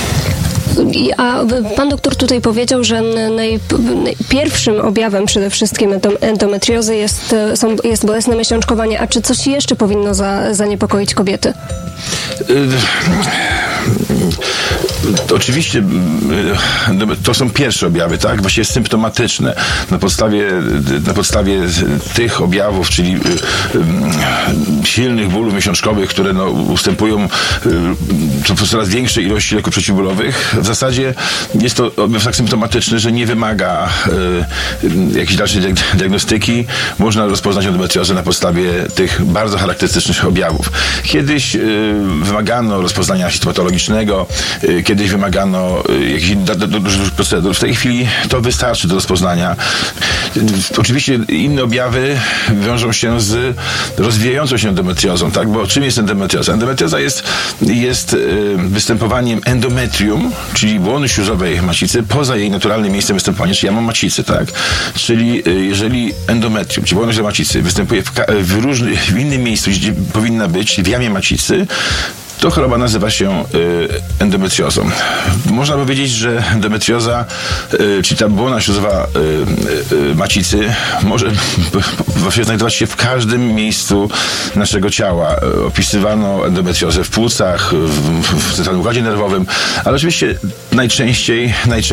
A pan doktor tutaj powiedział, że naj, pierwszym objawem przede wszystkim endometriozy jest, są, jest bolesne miesiączkowanie. A czy coś jeszcze powinno za, zaniepokoić kobiety? Oczywiście to są pierwsze objawy, tak? Właściwie symptomatyczne. Na podstawie, na podstawie tych objawów, czyli silnych bólów miesiączkowych, które no, ustępują w coraz większej ilości leków przeciwbólowych, w zasadzie jest to objaw tak symptomatyczny, że nie wymaga y, jakiejś dalszej diagnostyki. Można rozpoznać endometriozę na podstawie tych bardzo charakterystycznych objawów. Kiedyś y, wymagano rozpoznania histomatologicznego, y, kiedyś wymagano y, jakichś dużych procedur. W tej chwili to wystarczy do rozpoznania. Y, oczywiście inne objawy wiążą się z rozwijającą się endometriozą, tak? Bo czym jest endometrioza? Endometrioza jest, jest y, występowaniem endometrium, czyli błony śluzowej macicy, poza jej naturalnym miejscem występowania, czyli jamą macicy, tak? Czyli jeżeli endometrium, czyli błona śluzowej macicy występuje w, w, różny, w innym miejscu, gdzie powinna być, w jamie macicy, to choroba nazywa się y, endometriozą. Można powiedzieć, że endometrioza, y, czyli ta błona śluzowa y, y, macicy, może właściwie znajdować się w każdym miejscu naszego ciała. Opisywano endometriozę w płucach, w, w centralnym układzie nerwowym, ale oczywiście najczęściej, najczęściej